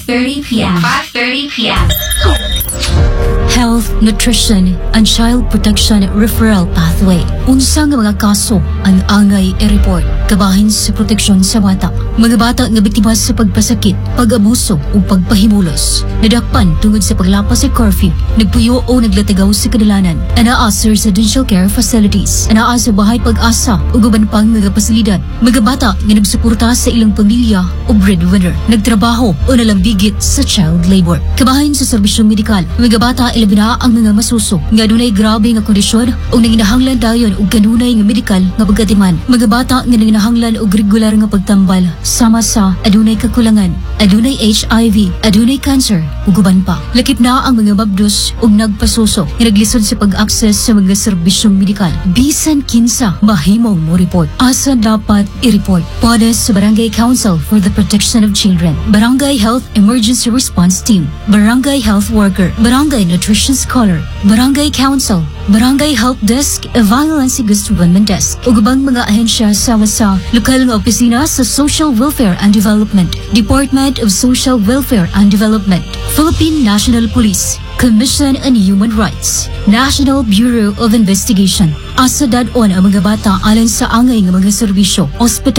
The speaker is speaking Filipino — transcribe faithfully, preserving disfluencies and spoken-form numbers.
thirty p m five thirty p m Health, Nutrition, and Child Protection Referral Pathway. Unsa nga mga kaso ang angay i-report kabahin sa proteksyon sa bata. Mga bata nga biktima sa pagpasakit, pag-abuso o pagpahimulos. Nadakpan tungod sa paglapas sa curfew, nagpuyo o naglatagaw sa kadalanan. Anaa sa residential care facilities. Anaa sa bahay pag-asa o guban pang mga pasilidad. Mga bata nga nagsuporta sa ilang pamilya o breadwinner. Nagtrabaho o nalambigit sa child labor. Kabahin sa serbisyong medikal, mga bata ilabi na ang mga masuso nga dunay grabe nga kondisyon o nanginahanglan dayon og kanunay nga medikal nga pagkatiman. Mga bata nga nanginahanglan og regular nga pagtambal sama sa adunay kakulangan, adunay H I V, adunay cancer ug uban pa. Lakip na ang mga mabdos ug nagpasuso nga naglisod sa pag-access sa mga serbisyong medikal. Bisan kinsa mahimong mo report. Asa dapat i-report? Pwede sa Barangay Council for the Protection of Children, Barangay Health Emergency Response Team, Barangay Health Worker, Barangay Nutrition Scholar, Barangay Council, Barangay Help Desk, Violence Against Women Desk, ug ubang mga ahensya sama sa lokal nga opisina sa Social Welfare and Development, Department of Social Welfare and Development, Philippine National Police, Commission on Human Rights, National Bureau of Investigation. Asa dadon ang mga bata alang sa angay nga mga serbisyo, ospital,